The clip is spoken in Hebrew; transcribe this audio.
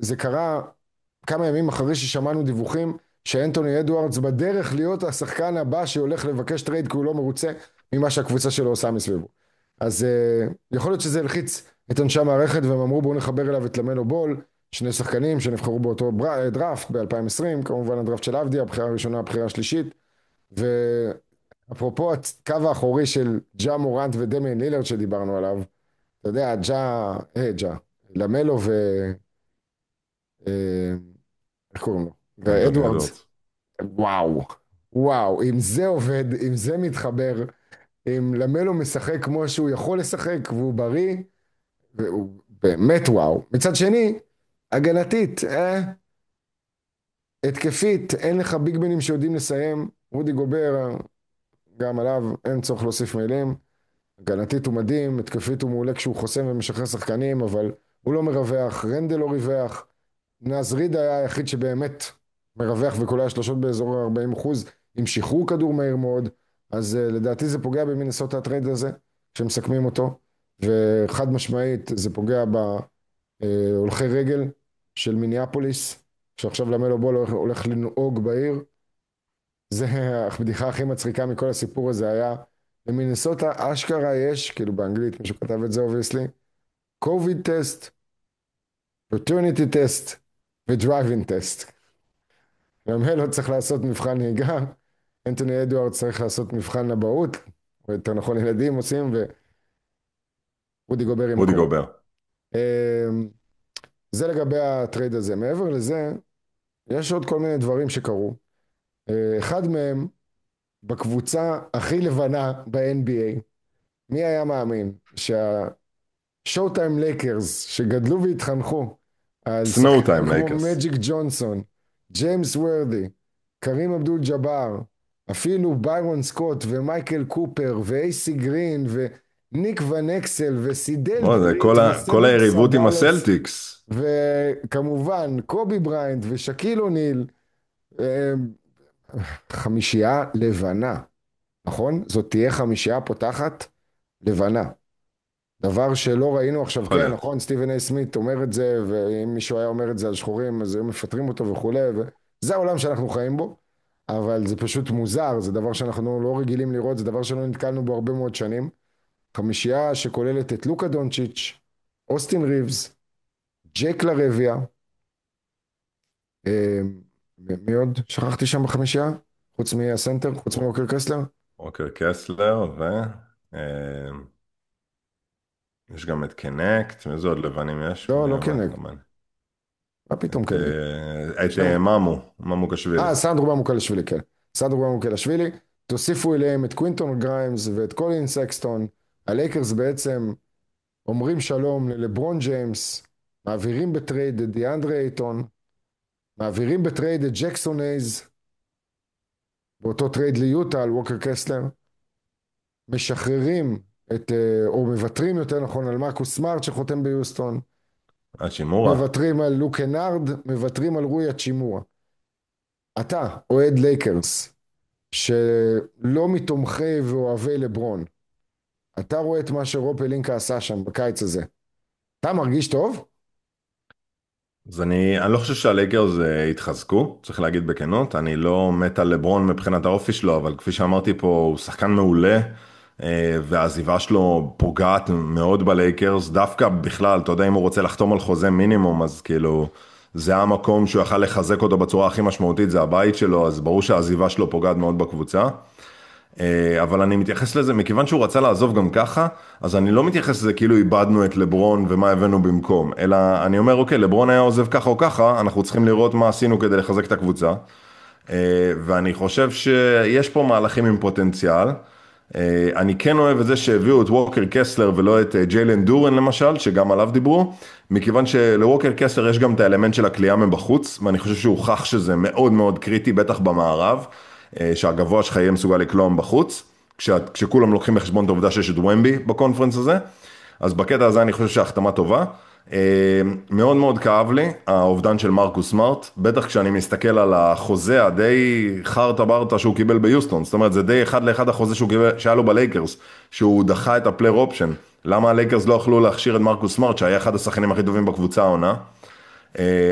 זה קרה כמה ימים אחרי ששמענו דיווחים שאנטוני אדוארדס בדרך להיות השחקן הבא שהולך לבקש טרייד כי הוא לא מרוצה ממה שהקבוצה שלו עושה מסביבו. אז יכול להיות שזה הלחיץ את אנשי המערכת והם אמרו בואו נחבר אליו את למלו בול, שני שחקנים שנבחרו באותו דראפט ב-2020, כמובן הדראפט של אבדיה, הבחירה הראשונה, הבחירה השלישית, ואפרופו הקו האחורי של ג'ה מורנט ודמיין לילרד שדיברנו עליו, אתה יודע, למלו אה, איך קוראים לו? אנטוני ואדוארדס, אדוארדס. וואו, וואו, אם זה עובד, אם זה מתחבר, אם למלו משחק כמו שהוא יכול לשחק והוא בריא, והוא באמת וואו. מצד שני, הגנתית, התקפית, אין לך ביגמנים שיודעים לסיים, רודי גובר, גם עליו אין צורך להוסיף מילים, הגנתית הוא מדהים, התקפית הוא מעולה כשהוא חוסם ומשחרר שחקנים, אבל הוא לא מרווח, רנדל לא ריווח, נזריד היה היחיד שבאמת מרווח וקולע שלושות באזור ה-40% עם שחרור כדור מהיר מאוד, אז לדעתי זה פוגע במינסוטה הטרייד הזה, כשמסכמים אותו, וחד משמעית זה פוגע בהולכי רגל של מיניאפוליס, שעכשיו למלו בול הולך לנהוג בעיר, זה הבדיחה הכי מצחיקה מכל הסיפור הזה היה, למינסוטה אשכרה יש, כאילו באנגלית מישהו כתב את זה אובייסלי, קוביד טסט, פטרניטי טסט ודרייבינג טסט. למלו צריך לעשות מבחן נהיגה, אנטוני אדוארד צריך לעשות מבחן נבאות, או יותר נכון ילדים עושים, ורודי גובר עם רודי הקורונה. גובר. זה לגבי הטרייד הזה. מעבר לזה, יש עוד כל מיני דברים שקרו. אחד מהם, בקבוצה הכי לבנה ב-NBA, מי היה מאמין שהשואו טיים לייקרס, שגדלו והתחנכו על סנואו שחקנים טיים כמו לייקרס. מג'יק ג'ונסון, ג'יימס ורדי, קרים אבדול ג'אבר, אפילו ביירון סקוט ומייקל קופר ואייסי גרין וניק ונקסל וסידל זה גרית כל וסלוק היריבות עם סבלס הסלטיקס. וכמובן קובי בריינט ושקיל אוניל, אה, חמישייה לבנה, נכון? זאת תהיה חמישייה פותחת לבנה. דבר שלא ראינו עכשיו, יכול כן, להיות. נכון, סטיבן איי סמית אומר את זה, ואם מישהו היה אומר את זה על שחורים, אז היו מפטרים אותו וכולי, וזה העולם שאנחנו חיים בו, אבל זה פשוט מוזר, זה דבר שאנחנו לא רגילים לראות, זה דבר שלא נתקלנו בו הרבה מאוד שנים. חמישייה שכוללת את לוקה דונצ'יץ', אוסטין ריבס, ג'ק לרביה, אה, מי עוד? שכחתי שם בחמישייה? חוץ מהסנטר, חוץ מווקר קסלר? אוקיי, קסלר, אה, יש גם את קנקט, איזה עוד לבנים יש? לא, לא מה, קנק, למה? מה פתאום קנק? את ממו קשווילי. סנדרו במוקלשווילי, כן. סנדרו במוקלשווילי. תוסיפו אליהם את קווינטון גריימס ואת קולין סקסטון. הלייקרס בעצם אומרים שלום ללברון ג'יימס, מעבירים בטרייד את דיאנדרה אייטון, מעבירים בטרייד את ג'קסון אייז, באותו טרייד ליוטה על ווקר קסלר, משחררים או מוותרים יותר נכון על מרקוס סמארט שחותם ביוסטון, השימורה. מוותרים על לוקנארד, מוותרים על רוי הצ'ימורה. אתה, אוהד לייקרס, שלא מתומכי ואוהבי לברון, אתה רואה את מה שרוב פלינקה עשה שם בקיץ הזה, אתה מרגיש טוב? אז אני לא חושב שהלייקרס התחזקו, צריך להגיד בכנות, אני לא מת על לברון מבחינת האופי שלו, אבל כפי שאמרתי פה, הוא שחקן מעולה, והעזיבה שלו פוגעת מאוד בלייקרס, דווקא בכלל, אתה יודע, אם הוא רוצה לחתום על חוזה מינימום, אז כאילו, זה המקום שהוא יכל לחזק אותו בצורה הכי משמעותית, זה הבית שלו, אז ברור שהעזיבה שלו פוגעת מאוד בקבוצה. אבל אני מתייחס לזה, מכיוון שהוא רצה לעזוב גם ככה, אז אני לא מתייחס לזה כאילו איבדנו את לברון ומה הבאנו במקום, אלא אני אומר, אוקיי, לברון היה עוזב ככה או ככה, אנחנו צריכים לראות מה עשינו כדי לחזק את הקבוצה, ואני חושב שיש פה מהלכים עם פוטנציאל. אני כן אוהב את זה שהביאו את ווקר קסלר ולא את ג'יילן דורן למשל, שגם עליו דיברו, מכיוון שלווקר קסלר יש גם את האלמנט של הקליעה מבחוץ, ואני חושב שהוא הוכח שזה מאוד מאוד קריטי, בטח במערב, שהגבוה שלך יהיה מסוגל לקלוע מבחוץ, כשכולם לוקחים בחשבון את העובדה שיש את ומבי בקונפרנס הזה, אז בקטע הזה אני חושב שההחתמה טובה. מאוד מאוד כאב לי האובדן של מרקוס סמארט, בטח כשאני מסתכל על החוזה הדי חרטה ברטה שהוא קיבל ביוסטון, זאת אומרת זה די אחד לאחד החוזה שהוא קיבל, שהיה לו בלייקרס, שהוא דחה את הפלייר אופשן, למה הלייקרס לא יכלו להכשיר את מרקוס סמארט שהיה אחד השחקנים הכי טובים בקבוצה העונה.